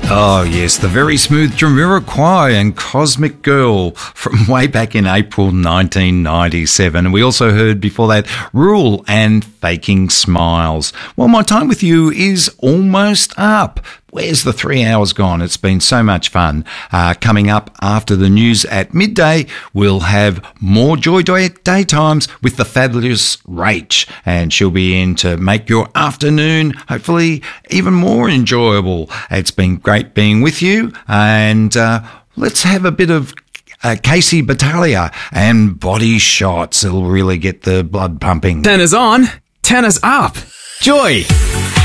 Oh, yes, the very smooth Jamiroquai and Cosmic Girl from way back in April 1997. And we also heard before that Rule and Faking Smiles. Well, my time with you is almost up. Where's the 3 hours gone? It's been so much fun. Coming up after the news at midday, we'll have more Joy Daytimes with the fabulous Rach, and she'll be in to make your afternoon hopefully even more enjoyable. It's been great being with you, and let's have a bit of Casey Battaglia and Body Shots. It'll really get the blood pumping. 10 is on, 10 is up. Joy.